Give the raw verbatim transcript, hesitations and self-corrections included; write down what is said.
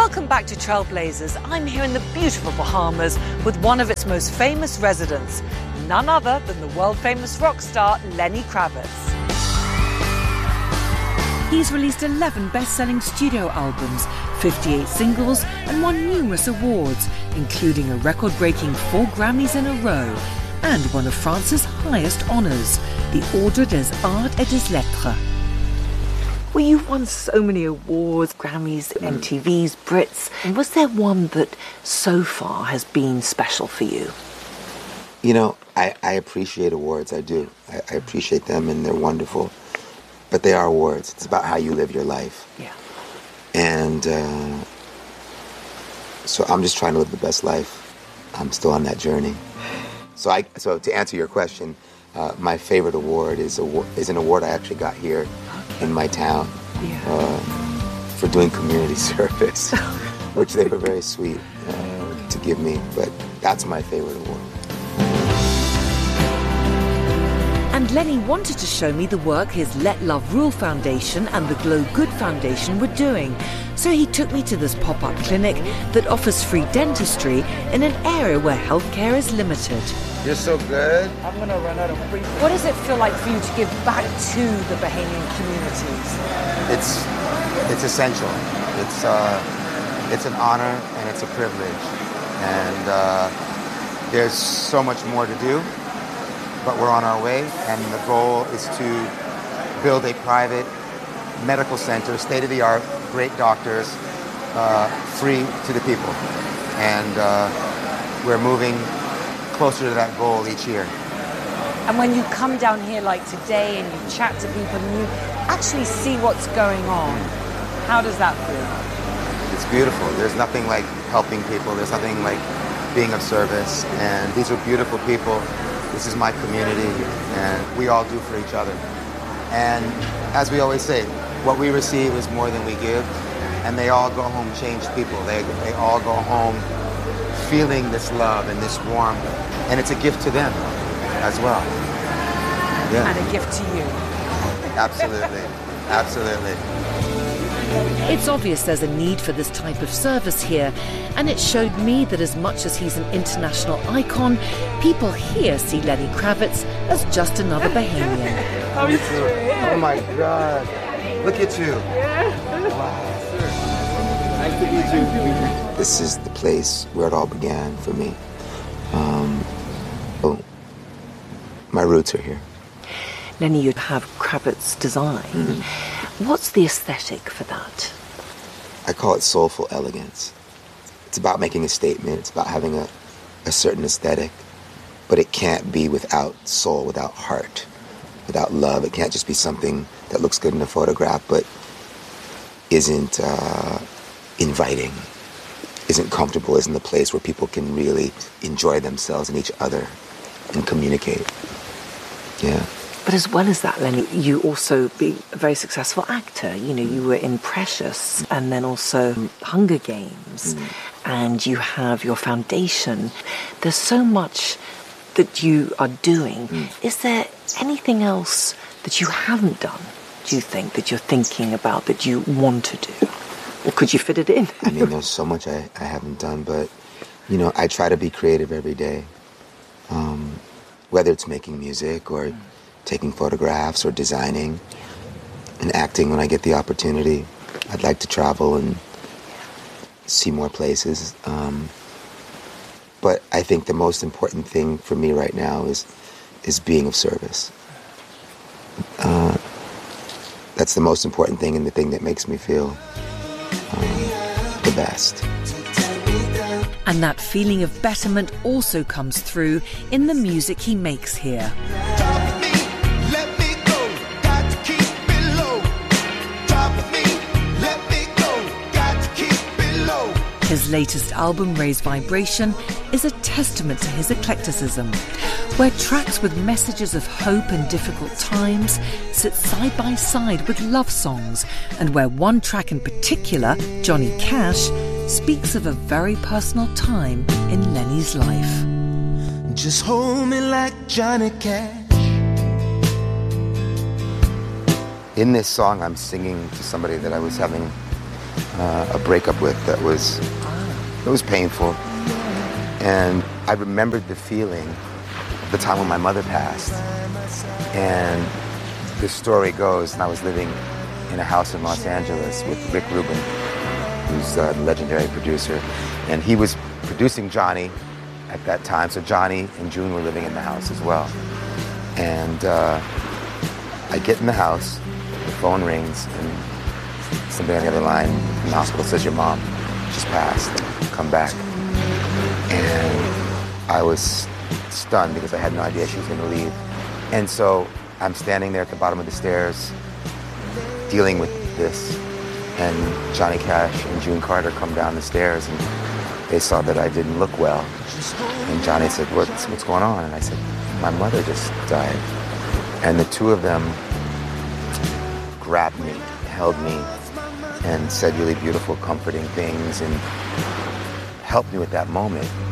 Welcome back to Trailblazers. I'm here in the beautiful Bahamas with one of its most famous residents, none other than the world-famous rock star Lenny Kravitz. He's released eleven best-selling studio albums, fifty-eight singles, and won numerous awards, including a record-breaking four Grammys in a row, and one of France's highest honours, the Ordre des Arts et des Lettres. Well, you've won so many awards, Grammys, M T Vs, Brits. And was there one that so far has been special for you? You know, I, I appreciate awards, I do. I, I appreciate them and they're wonderful. But they are awards. It's about how you live your life. Yeah. And uh, so I'm just trying to live the best life. I'm still on that journey. So I so to answer your question, uh, my favorite award is a, is an award I actually got here in my town yeah. uh, for doing community service, which they were very sweet uh, to give me. But that's my favorite award. And Lenny wanted to show me the work his Let Love Rule Foundation and the Glow Good Foundation were doing. So he took me to this pop-up clinic that offers free dentistry in an area where healthcare is limited. You're so good. I'm going to run out of free. What does it feel like for you to give back to the Bahamian communities? It's it's essential. It's uh, it's an honor and it's a privilege. And uh, there's so much more to do. But we're on our way, and the goal is to build a private medical center, state-of-the-art, great doctors, uh, free to the people. And uh, we're moving closer to that goal each year. And when you come down here like today and you chat to people and you actually see what's going on, how does that feel? It's beautiful. There's nothing like helping people. There's nothing like being of service. And these are beautiful people. This is my community, and we all do for each other. And as we always say, what we receive is more than we give, and they all go home changed people. They, they all go home feeling this love and this warmth, and it's a gift to them as well. Yeah. And a gift to you. Absolutely, absolutely. It's obvious there's a need for this type of service here, and it showed me that as much as he's an international icon, people here see Lenny Kravitz as just another Bahamian. Oh my God. Look at you. Wow. Nice to meet you. This is the place where it all began for me. Um, oh, my roots are here. Lenny, you have Kravitz design. Mm-hmm. What's the aesthetic for that? I call it soulful elegance. It's about making a statement. It's about having a, a certain aesthetic. But it can't be without soul, without heart, without love. It can't just be something that looks good in a photograph but isn't uh, inviting, isn't comfortable, isn't the place where people can really enjoy themselves and each other and communicate. Yeah. But as well as that, Lenny, you also be a very successful actor. You know, you were in Precious and then also Hunger Games, mm. and you have your foundation. There's so much that you are doing. Mm. Is there anything else that you haven't done, do you think, that you're thinking about that you want to do? Or could you fit it in? I mean, there's so much I, I haven't done, but, you know, I try to be creative every day. Um, whether it's making music or... Mm. taking photographs or designing and acting when I get the opportunity. I'd like to travel and see more places. Um, but I think the most important thing for me right now is is being of service. Uh, that's the most important thing and the thing that makes me feel um, the best. And that feeling of betterment also comes through in the music he makes here. His latest album, Raise Vibration, is a testament to his eclecticism, where tracks with messages of hope in difficult times sit side by side with love songs, and where one track in particular, Johnny Cash, speaks of a very personal time in Lenny's life. Just hold me like Johnny Cash. In this song, I'm singing to somebody that I was having uh, a breakup with that was, it was painful. And I remembered the feeling the time when my mother passed. And the story goes, and I was living in a house in Los Angeles with Rick Rubin, who's a legendary producer. And he was producing Johnny at that time. So Johnny and June were living in the house as well. And uh, I get in the house, the phone rings, and somebody on the other line in the hospital says, your mom just passed, come back. And I was stunned because I had no idea she was going to leave. And so I'm standing there at the bottom of the stairs dealing with this, and Johnny Cash and June Carter come down the stairs, and they saw that I didn't look well. And Johnny said, what's, what's going on? And I said, my mother just died. And the two of them grabbed me, held me, and said really beautiful, comforting things, and helped me with that moment.